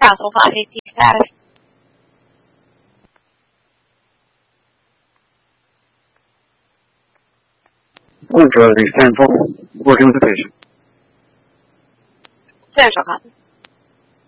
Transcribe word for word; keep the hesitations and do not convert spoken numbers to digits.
Castle five eighteen status. Central, stand for working with the patient. Central, copy.